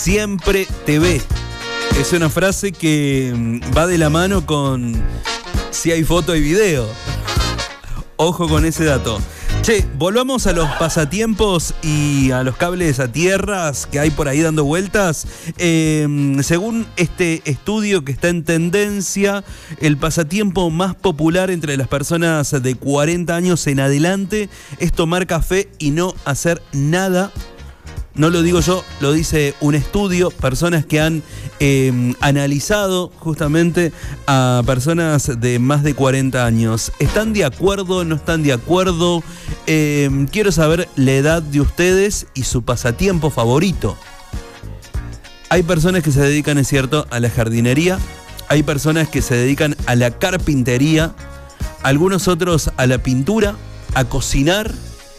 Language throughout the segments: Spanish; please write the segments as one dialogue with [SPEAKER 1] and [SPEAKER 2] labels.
[SPEAKER 1] siempre te ve. Es una frase que va de la mano con si hay foto y video. Ojo con ese dato. Che, volvamos a los pasatiempos y a los cables a tierras que hay por ahí dando vueltas. Según este estudio que está en tendencia, el pasatiempo más popular entre las personas de 40 años en adelante es tomar café y no hacer nada. No lo digo yo, lo dice un estudio, personas que han analizado justamente a personas de más de 40 años. ¿Están de acuerdo? ¿No están de acuerdo? Quiero saber la edad de ustedes y su pasatiempo favorito. Hay personas que se dedican, es cierto, a la jardinería. Hay personas que se dedican a la carpintería. Algunos otros a la pintura, a cocinar.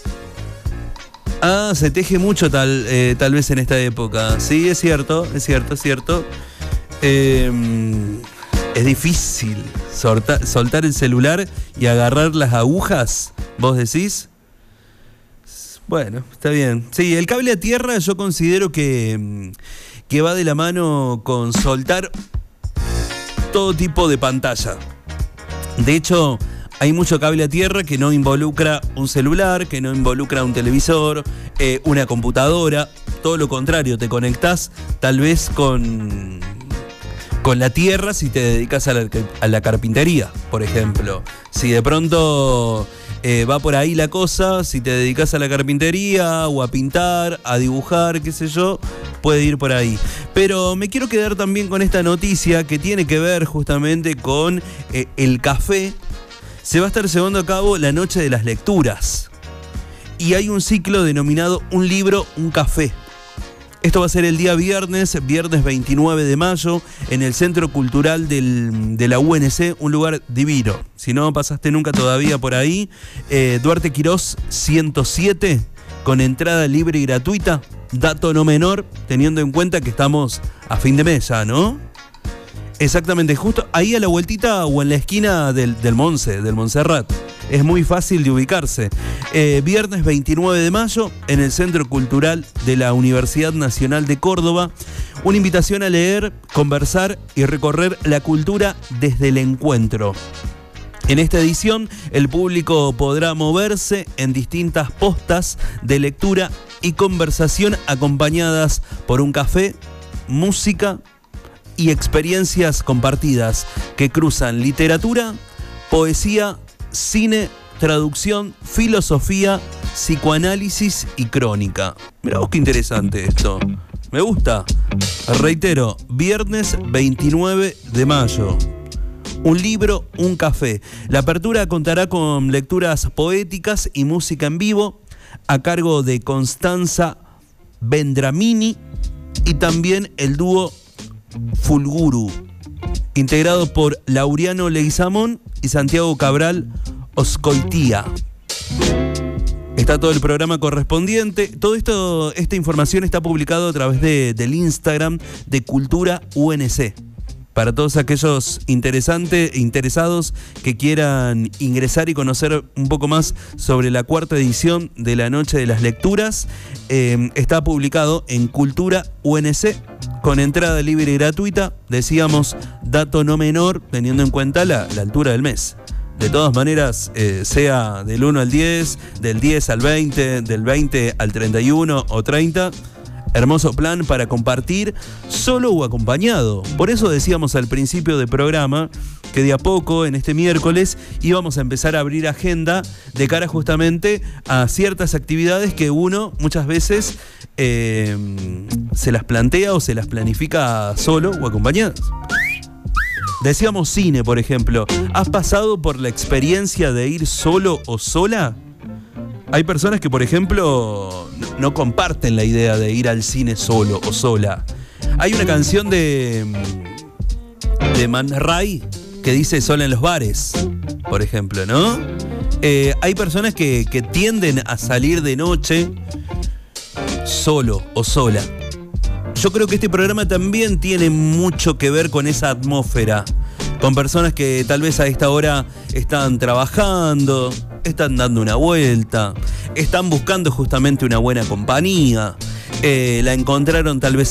[SPEAKER 1] Ah, se teje mucho tal vez en esta época. Sí, es cierto. Es difícil soltar el celular y agarrar las agujas, ¿vos decís? Bueno, está bien. Sí, el cable a tierra yo considero que va de la mano con soltar todo tipo de pantalla. De hecho, hay mucho cable a tierra que no involucra un celular, que no involucra un televisor, una computadora. Todo lo contrario, te conectás tal vez con la tierra si te dedicas a la carpintería, por ejemplo. Si de pronto va por ahí la cosa, si te dedicas a la carpintería o a pintar, a dibujar, qué sé yo, puede ir por ahí. Pero me quiero quedar también con esta noticia que tiene que ver justamente con el café. Se va a estar llevando a cabo la Noche de las Lecturas. Y hay un ciclo denominado Un libro, un café. Esto va a ser el día viernes 29 de mayo, en el Centro Cultural de la UNC, un lugar divino. Si no pasaste nunca todavía por ahí, Duarte Quirós 107, con entrada libre y gratuita. Dato no menor, teniendo en cuenta que estamos a fin de mes ya, ¿no? Exactamente, justo ahí a la vueltita o en la esquina del Montserrat. Es muy fácil de ubicarse. Viernes 29 de mayo, en el Centro Cultural de la Universidad Nacional de Córdoba. Una invitación a leer, conversar y recorrer la cultura desde el encuentro. En esta edición, el público podrá moverse en distintas postas de lectura y conversación acompañadas por un café, música y experiencias compartidas que cruzan literatura, poesía, cine, traducción, filosofía, psicoanálisis y crónica. Mirá vos qué interesante esto. Me gusta. Reitero, viernes 29 de mayo. Un libro, un café. La apertura contará con lecturas poéticas y música en vivo a cargo de Constanza Vendramini y también el dúo Fulguru, integrado por Laureano Leguizamón y Santiago Cabral Oscoitía. Está todo el programa correspondiente. Esta información está publicado a través del Instagram de Cultura UNC. Para todos aquellos interesados que quieran ingresar y conocer un poco más sobre la cuarta edición de la Noche de las Lecturas, está publicado en Cultura UNC con entrada libre y gratuita. Decíamos, dato no menor, teniendo en cuenta la altura del mes. De todas maneras, sea del 1 al 10, del 10 al 20, del 20 al 31 o 30... hermoso plan para compartir solo o acompañado. Por eso decíamos al principio del programa que de a poco, en este miércoles, íbamos a empezar a abrir agenda de cara justamente a ciertas actividades que uno muchas veces se las plantea o se las planifica solo o acompañado. Decíamos cine, por ejemplo. ¿Has pasado por la experiencia de ir solo o sola? Hay personas que, por ejemplo, no comparten la idea de ir al cine solo o sola. Hay una canción de Man Ray que dice sola en los bares, por ejemplo, ¿no? Hay personas que tienden a salir de noche solo o sola. Yo creo que este programa también tiene mucho que ver con esa atmósfera, con personas que tal vez a esta hora están trabajando, están dando una vuelta, están buscando justamente una buena compañía, la encontraron tal vez